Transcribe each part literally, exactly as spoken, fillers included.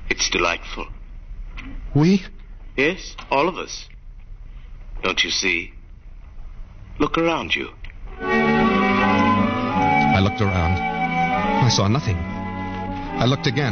It's delightful. We? Yes, all of us. Don't you see? Look around you. I looked around. I saw nothing. I looked again.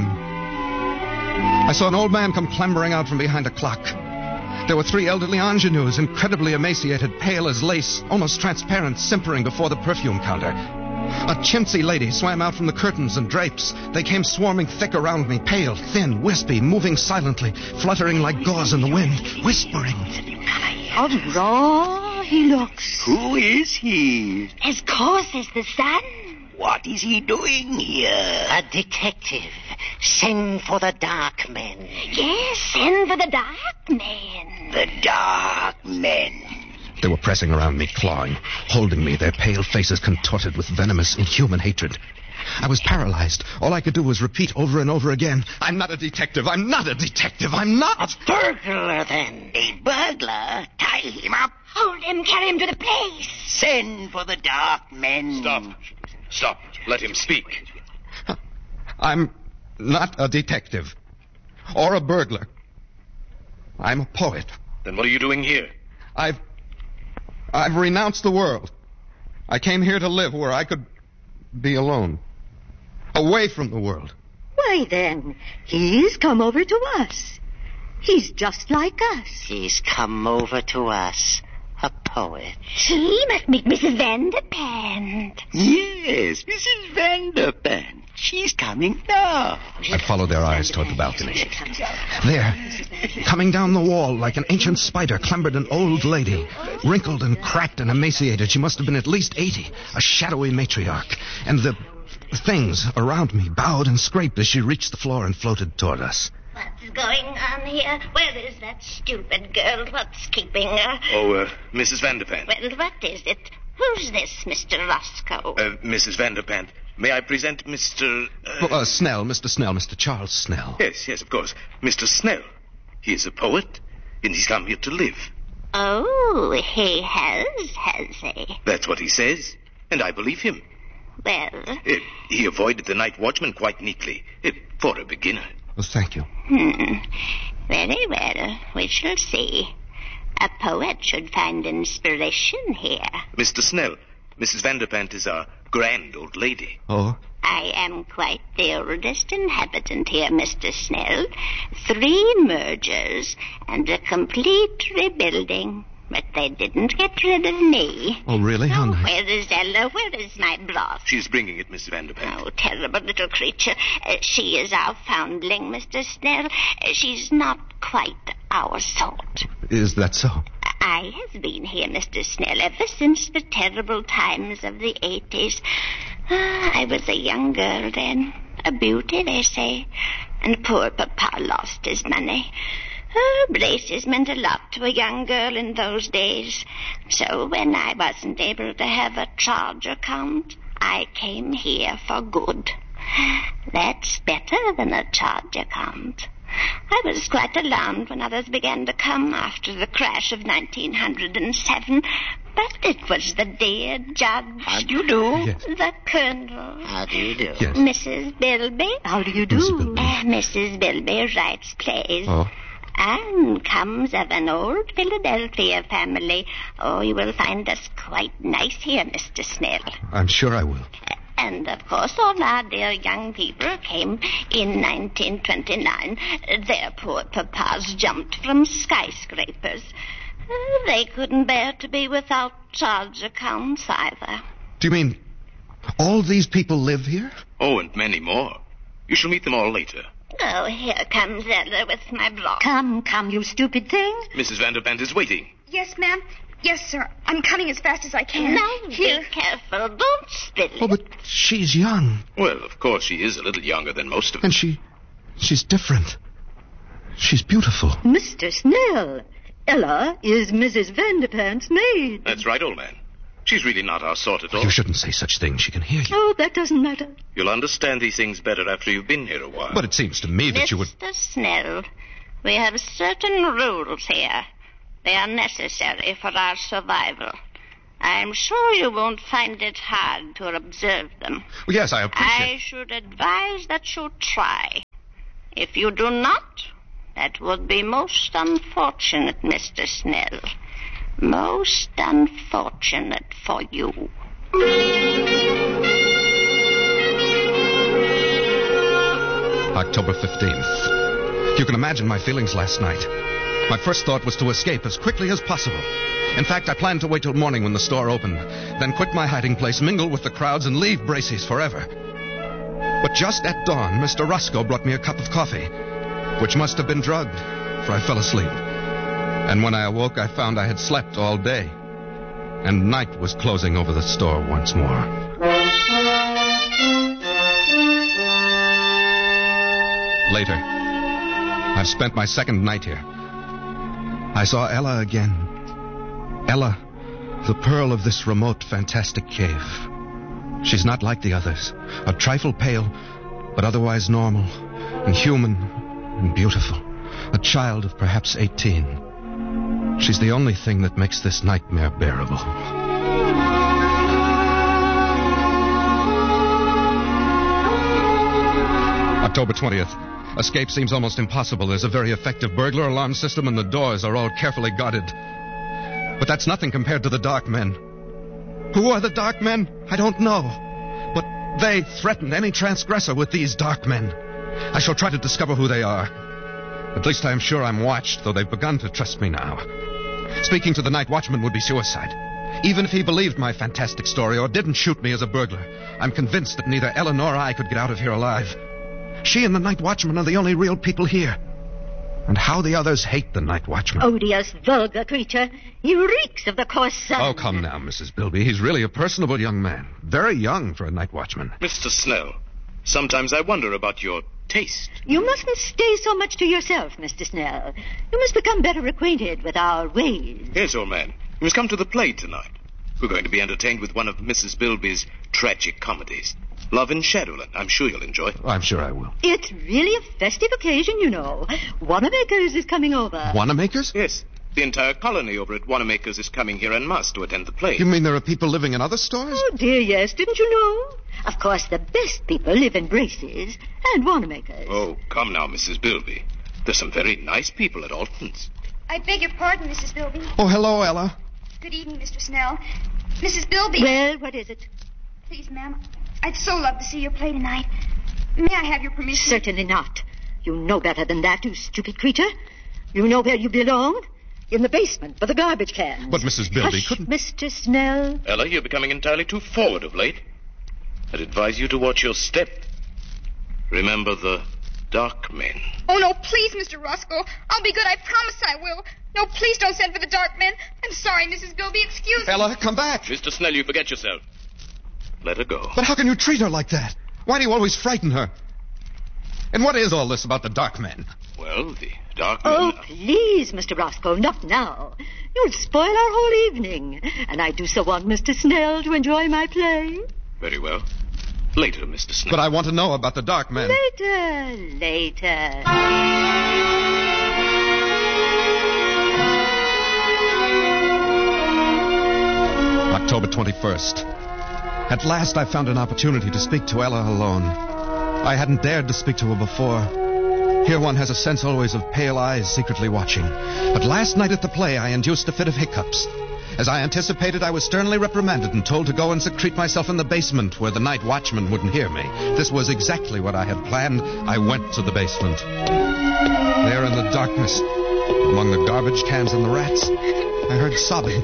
I saw an old man come clambering out from behind a clock. There were three elderly ingenues, incredibly emaciated, pale as lace, almost transparent, simpering before the perfume counter. A chintzy lady swam out from the curtains and drapes. They came swarming thick around me, pale, thin, wispy, moving silently, fluttering like gauze in the wind, whispering. How raw he looks. Who is he? As coarse as the sun. What is he doing here? A detective. Send for the dark men. Yes, send for the dark men. The dark men. They were pressing around me, clawing, holding me, their pale faces contorted with venomous, inhuman hatred. I was paralyzed. All I could do was repeat over and over again, I'm not a detective, I'm not a detective, I'm not... A burglar, then. A burglar? Tie him up. Hold him, carry him to the place. Send for the dark men. Stop. Stop. Let him speak. I'm not a detective. Or a burglar. I'm a poet. Then what are you doing here? I've... I've renounced the world. I came here to live where I could be alone. Away from the world. Why then, he's come over to us. He's just like us. He's come over to us. A poet. She must be Missus Vanderpant. Yes, Missus Vanderpant. She's coming now. I followed their eyes toward the balcony. There, coming down the wall like an ancient spider, clambered an old lady. Wrinkled and cracked and emaciated, she must have been at least eighty. A shadowy matriarch. And the things around me bowed and scraped as she reached the floor and floated toward us. What's going on here? Where is that stupid girl? What's keeping her? Oh, uh, Missus Vanderpant. Well, what is it? Who's this, Mister Roscoe? Uh, Missus Vanderpant, may I present Mister... Uh... Oh, uh, Snell, Mister Snell, Mister Charles Snell. Yes, yes, of course. Mister Snell. He is a poet, and he's come here to live. Oh, he has, has he? That's what he says, and I believe him. Well... Uh, he avoided the night watchman quite neatly, uh, for a beginner. Well, thank you. Hmm. Very well. We shall see. A poet should find inspiration here. Mister Snell, Missus Vanderpant is our grand old lady. Oh? I am quite the oldest inhabitant here, Mister Snell. Three mergers and a complete rebuilding. But they didn't get rid of me. Oh, really? How Oh, nice. where is Ella? Where is my broth? She's bringing it, Missus Vanderpant. Oh, terrible little creature. Uh, she is our foundling, Mister Snell. Uh, she's not quite our sort. Is that so? I have been here, Mister Snell, ever since the terrible times of the eighties. Ah, I was a young girl then. A beauty, they say. And poor Papa lost his money. Oh, braces meant a lot to a young girl in those days. So when I wasn't able to have a charge account, I came here for good. That's better than a charge account. I was quite alarmed when others began to come after the crash of nineteen oh seven. But it was the dear Judge. How do you do? Yes. The Colonel. How do you do? Yes. Missus Bilby. How do you do? Missus Bilby. Uh, Missus Bilby writes plays. Oh? And comes of an old Philadelphia family. Oh, you will find us quite nice here, Mister Snell. I'm sure I will. And, of course, all our dear young people came in nineteen twenty-nine. Their poor papas jumped from skyscrapers. Uh, They couldn't bear to be without charge accounts either. Do you mean all these people live here? Oh, and many more. You shall meet them all later. Oh, here comes Ella with my block. Come, come, you stupid thing. Missus Vanderpant is waiting. Yes, ma'am. Yes, sir. I'm coming as fast as I can. Now, Here. be careful. Don't spill it. Oh, but she's young. Well, of course, she is a little younger than most of them. And she... she's different. She's beautiful. Mister Snell, Ella is Missus Vanderpant's maid. That's right, old man. She's really not our sort at all. You shouldn't say such things. She can hear you. Oh, that doesn't matter. You'll understand these things better after you've been here a while. But it seems to me that you would... Mister Snell, we have certain rules here. They are necessary for our survival. I'm sure you won't find it hard to observe them. Well, yes, I appreciate... I should advise that you try. If you do not, that would be most unfortunate, Mister Snell. Most unfortunate for you. October fifteenth. You can imagine my feelings last night. My first thought was to escape as quickly as possible. In fact, I planned to wait till morning when the store opened, then quit my hiding place, mingle with the crowds, and leave Bracey's forever. But just at dawn, Mister Roscoe brought me a cup of coffee, which must have been drugged, for I fell asleep. And when I awoke, I found I had slept all day, and night was closing over the store once more. Later, I've spent my second night here. I saw Ella again. Ella, the pearl of this remote, fantastic cave. She's not like the others. A trifle pale, but otherwise normal and human and beautiful. A child of perhaps eighteen. She's the only thing that makes this nightmare bearable. October twentieth. Escape seems almost impossible. There's a very effective burglar alarm system, and the doors are all carefully guarded. But that's nothing compared to the Dark Men. Who are the Dark Men? I don't know. But they threaten any transgressor with these Dark Men. I shall try to discover who they are. At least I am sure I'm watched, though they've begun to trust me now. Speaking to the night watchman would be suicide. Even if he believed my fantastic story or didn't shoot me as a burglar, I'm convinced that neither Ella nor I could get out of here alive. She and the night watchman are the only real people here. And how the others hate the night watchman. Odious, vulgar creature. He reeks of the coarse sun. Oh, come now, Missus Bilby. He's really a personable young man. Very young for a night watchman. Mister Snell, sometimes I wonder about your taste. You mustn't stay so much to yourself, Mister Snell. You must become better acquainted with our ways. Yes, old man. You must come to the play tonight. We're going to be entertained with one of Missus Bilby's tragic comedies. Love in Shadowland. I'm sure you'll enjoy it. Oh, I'm sure I will. It's really a festive occasion, you know. Wanamaker's is coming over. Wanamaker's? Yes. The entire colony over at Wanamaker's is coming here en masse to attend the play. You mean there are people living in other stores? Oh, dear, yes. Didn't you know? Of course, the best people live in Bracey's and Wanamaker's. Oh, come now, Missus Bilby. There's some very nice people at Alton's. I beg your pardon, Missus Bilby. Oh, hello, Ella. Good evening, Mister Snell. Missus Bilby. Well, what is it? Please, ma'am, I'd so love to see your play tonight. May I have your permission? Certainly not. You know better than that, you stupid creature. You know where you belong. In the basement for the garbage cans. But Missus Bilby Hush, couldn't... Mister Snell. Ella, you're becoming entirely too forward of late. I'd advise you to watch your step. Remember the Dark Men. Oh, no, please, Mister Roscoe. I'll be good. I promise I will. No, please don't send for the Dark Men. I'm sorry, Missus Bilby. Excuse me. Ella, come back. Mister Snell, you forget yourself. Let her go. But how can you treat her like that? Why do you always frighten her? And what is all this about the Dark Men? Well, the Dark Men... Oh, please, Mister Roscoe, not now. You'll spoil our whole evening. And I do so want Mister Snell to enjoy my play. Very well. Later, Mister Snell. But I want to know about the Dark Men. Later, later. October twenty-first. At last I found an opportunity to speak to Ella alone. I hadn't dared to speak to her before. Here one has a sense always of pale eyes secretly watching. But last night at the play I induced a fit of hiccups. As I anticipated, I was sternly reprimanded and told to go and secrete myself in the basement where the night watchman wouldn't hear me. This was exactly what I had planned. I went to the basement. There in the darkness, among the garbage cans and the rats, I heard sobbing.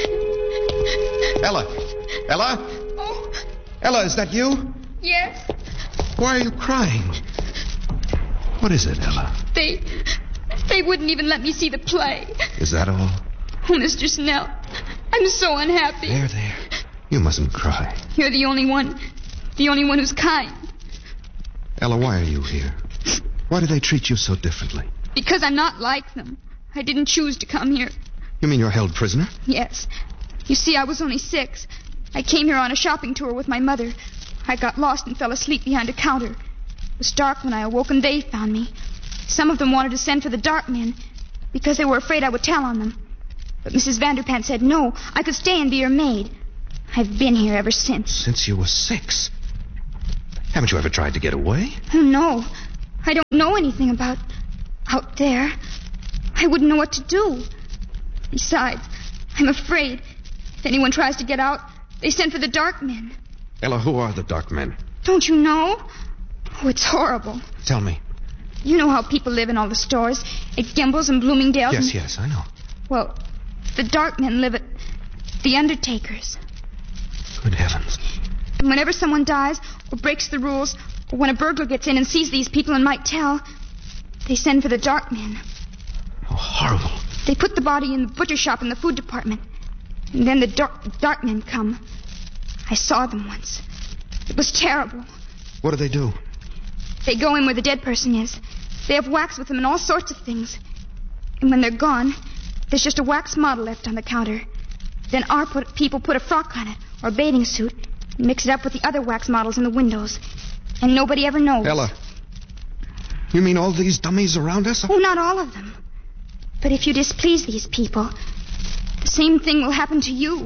Ella! Ella! Oh, Ella, is that you? yes. Why are you crying? What is it, Ella? They... They wouldn't even let me see the play. Is that all? Oh, Mister Snell, I'm so unhappy. There, there. You mustn't cry. You're the only one... The only one who's kind. Ella, why are you here? Why do they treat you so differently? Because I'm not like them. I didn't choose to come here. You mean you're held prisoner? Yes. You see, I was only six. I came here on a shopping tour with my mother. I got lost and fell asleep behind a counter. It was dark when I awoke, and they found me. Some of them wanted to send for the Dark Men because they were afraid I would tell on them. But Missus Vanderpant said no, I could stay and be her maid. I've been here ever since. Since you were six? Haven't you ever tried to get away? Oh, no. I don't know anything about out there. I wouldn't know what to do. Besides, I'm afraid if anyone tries to get out, they send for the dark men. Ella, who are the dark men? Don't you know? Oh, it's horrible. Tell me. You know how people live in all the stores, at Gimbel's and Bloomingdale's? Yes, and... yes, I know. Well, the dark men live at the Undertaker's. Good heavens. And whenever someone dies or breaks the rules, or when a burglar gets in and sees these people and might tell, they send for the dark men. Oh, horrible. They put the body in the butcher shop in the food department. And then the dark, dark men come. I saw them once. It was terrible. What do they do? They go in where the dead person is. They have wax with them and all sorts of things. And when they're gone, there's just a wax model left on the counter. Then our put, people put a frock on it, or a bathing suit, and mix it up with the other wax models in the windows. And nobody ever knows. Ella, you mean all these dummies around us? Oh, not all of them. But if you displease these people, the same thing will happen to you.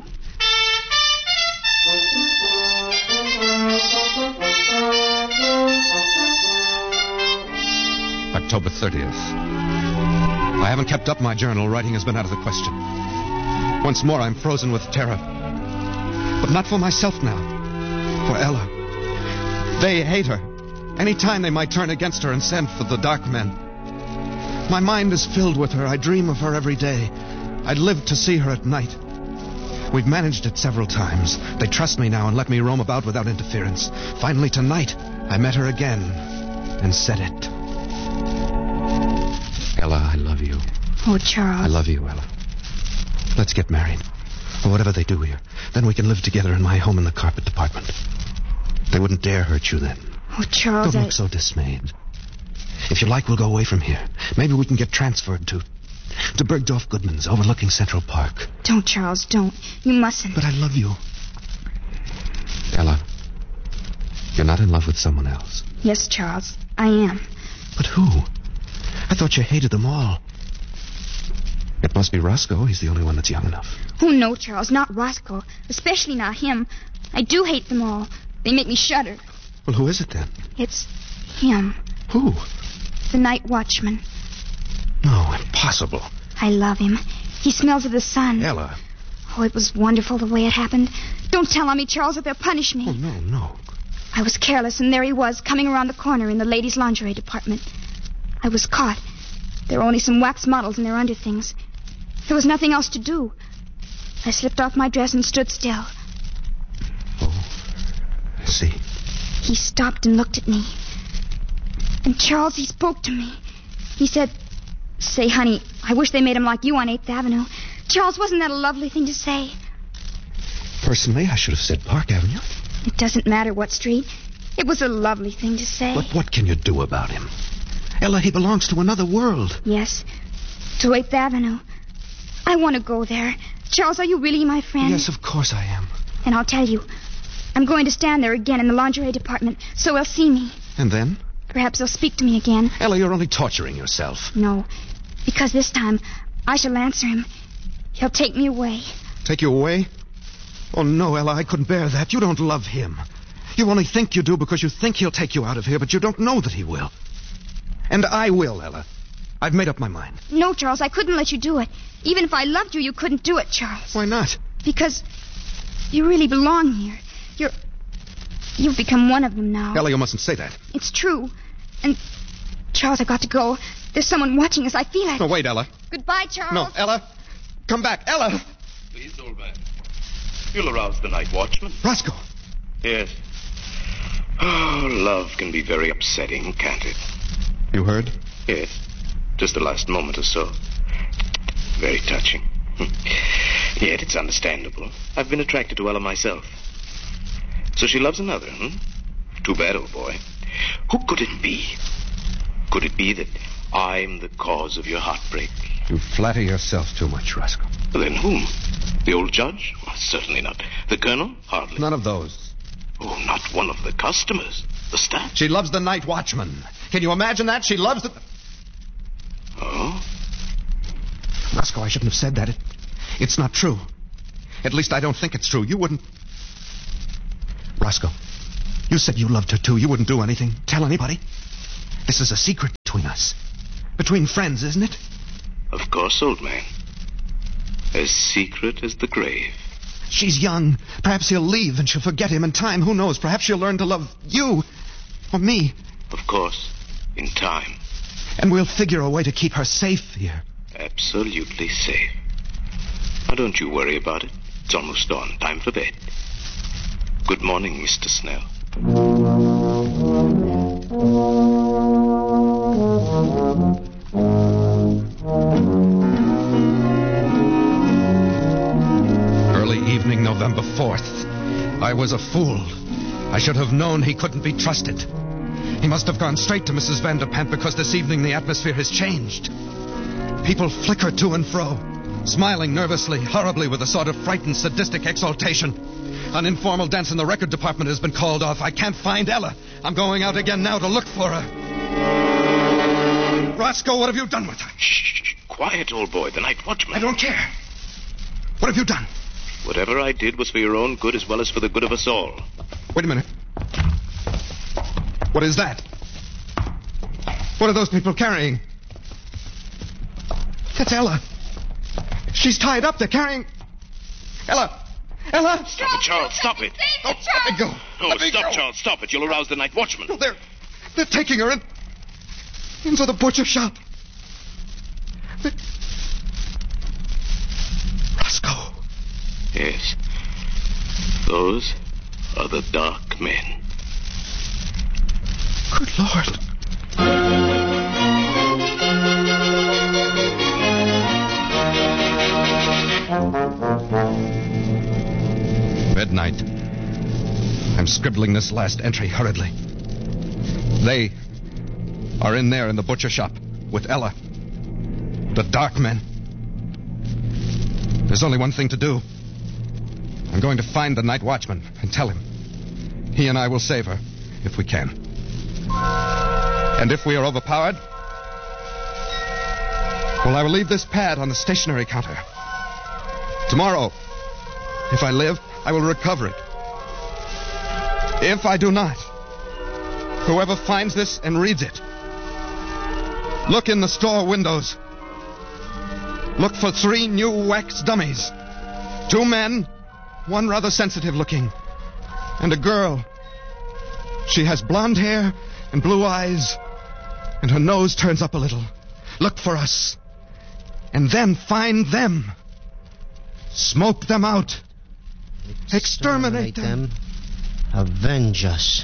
October thirtieth. I haven't kept up my journal. Writing has been out of the question. Once more, I'm frozen with terror. But not for myself now. For Ella. They hate her. Any time they might turn against her and send for the dark men. My mind is filled with her. I dream of her every day. I'd live to see her at night. We've managed it several times. They trust me now and let me roam about without interference. Finally, tonight, I met her again and said it. Ella, I love you. Oh, Charles. I love you, Ella. Let's get married. Or whatever they do here. Then we can live together in my home in the carpet department. They wouldn't dare hurt you then. Oh, Charles, Don't I... look so dismayed. If you like, we'll go away from here. Maybe we can get transferred to... to Bergdorf Goodman's, overlooking Central Park. Don't, Charles, don't. You mustn't. But I love you. Ella, you're not in love with someone else. Yes, Charles, I am. But who? I thought you hated them all. It must be Roscoe. He's the only one that's young enough. Oh, no, Charles, not Roscoe. Especially not him. I do hate them all. They make me shudder. Well, who is it then? It's him. Who? The night watchman. No, impossible. I love him. He smells of the sun. Ella. Oh, it was wonderful the way it happened. Don't tell on me, Charles, or they'll punish me. Oh, no, no. I was careless, and there he was, coming around the corner in the ladies' lingerie department. I was caught. There were only some wax models and their underthings. There was nothing else to do. I slipped off my dress and stood still. Oh, I see. He stopped and looked at me. And Charles, he spoke to me. He said, "Say, honey, I wish they made him like you on eighth Avenue. Charles, wasn't that a lovely thing to say? Personally, I should have said Park Avenue. It doesn't matter what street. It was a lovely thing to say. But what can you do about him? Ella, he belongs to another world. Yes, to eighth Avenue. I want to go there. Charles, are you really my friend? Yes, of course I am. And I'll tell you, I'm going to stand there again in the lingerie department, so he'll see me. And then? Perhaps he'll speak to me again. Ella, you're only torturing yourself. No, because this time I shall answer him. He'll take me away. Take you away? Oh, no, Ella, I couldn't bear that. You don't love him. You only think you do because you think he'll take you out of here, but you don't know that he will. And I will, Ella. I've made up my mind. No, Charles, I couldn't let you do it. Even if I loved you, you couldn't do it, Charles. Why not? Because you really belong here. You're... You've become one of them now. Ella, you mustn't say that. It's true. And, Charles, I've got to go. There's someone watching us. I feel like... No, wait, Ella. Goodbye, Charles. No, Ella. Come back. Ella. Please, old man. You'll arouse the night watchman. Roscoe. Yes. Oh, love can be very upsetting, can't it? You heard? Yes. Just the last moment or so. Very touching. Yet it's understandable. I've been attracted to Ella myself. So she loves another, hmm? Too bad, old boy. Who could it be? Could it be that I'm the cause of your heartbreak? You flatter yourself too much, Roscoe. Then whom? The old judge? Well, certainly not. The colonel? Hardly. None of those. Oh, not one of the customers. The staff? She loves the night watchman. Can you imagine that? She loves the... Oh? Roscoe, I shouldn't have said that. It, it's not true. At least I don't think it's true. You wouldn't... Roscoe, you said you loved her too. You wouldn't do anything. Tell anybody. This is a secret between us. Between friends, isn't it? Of course, old man. As secret as the grave. She's young. Perhaps he'll leave and she'll forget him in time. Who knows? Perhaps she'll learn to love you. Or me. Of course. In time. And we'll figure a way to keep her safe here. Absolutely safe. Now, don't you worry about it. It's almost dawn. Time for bed. Good morning, Mister Snell. Early evening, November fourth. I was a fool. I should have known he couldn't be trusted. He must have gone straight to Missus Vanderpant because this evening the atmosphere has changed. People flicker to and fro, smiling nervously, horribly, with a sort of frightened, sadistic exultation. An informal dance in the record department has been called off. I can't find Ella. I'm going out again now to look for her. Roscoe, what have you done with her? Shh. Quiet, old boy. The night watchman. I don't care. What have you done? Whatever I did was for your own good as well as for the good of us all. Wait a minute. What is that? What are those people carrying? That's Ella. She's tied up. They're carrying... Ella! Ella! Stop it, Charles. Stop it. Oh, let me go. Oh, let me stop, go. Charles. Stop it. You'll arouse the night watchman. No, they're... They're taking her in... into the butcher shop. They... Roscoe. Yes. Those are the dark men. Good Lord. Midnight. I'm scribbling this last entry hurriedly. They are in there in the butcher shop with Ella. The dark men. There's only one thing to do. I'm going to find the night watchman and tell him. He and I will save her, if we can. And if we are overpowered, well, I will leave this pad on the stationery counter. Tomorrow, if I live, I will recover it. If I do not, whoever finds this and reads it, look in the store windows. Look for three new wax dummies. Two men, one rather sensitive looking, and a girl. She has blonde hair and blue eyes, and her nose turns up a little. Look for us, and then find them. Smoke them out. Exterminate, Exterminate them. them. Avenge us.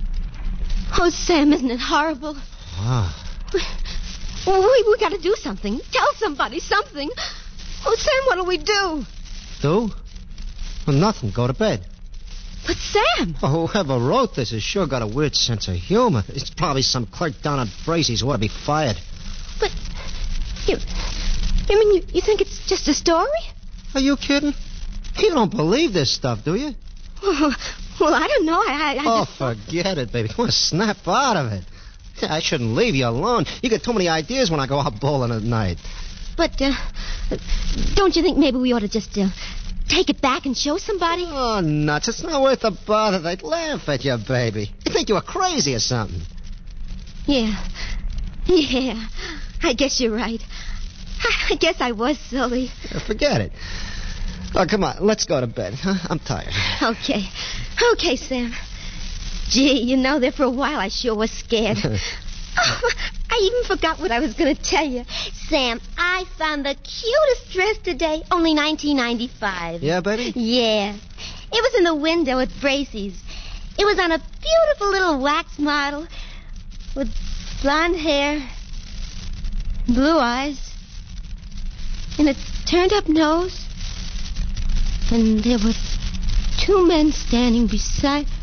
Oh, Sam, isn't it horrible? Ah. Well, we, we got to do something. Tell somebody something. Oh, Sam, what'll we do? Do? Well, nothing. Go to bed. But, Sam... Oh, whoever wrote this has sure got a weird sense of humor. It's probably some clerk down at Bracey's who ought to be fired. But, you... You mean you, you think it's just a story? Are you kidding? You don't believe this stuff, do you? Well, well I don't know. I, I oh, just... forget it, baby. I want to snap out of it. I shouldn't leave you alone. You get too many ideas when I go out bowling at night. But, uh, don't you think maybe we ought to just, uh, take it back and show somebody? Oh, nuts. It's not worth the bother. They'd laugh at you, baby. They'd think you were crazy or something. Yeah. Yeah. I guess you're right. I guess I was silly. Yeah, forget it. Oh, come on. Let's go to bed. Huh? I'm tired. Okay. Okay, Sam. Gee, you know, there for a while I sure was scared. Oh, I even forgot what I was going to tell you. Sam, I found the cutest dress today, only nineteen ninety-five. Yeah, baby? Yeah. It was in the window at Bracey's. It was on a beautiful little wax model with blonde hair, blue eyes, and a turned-up nose. And there were two men standing beside...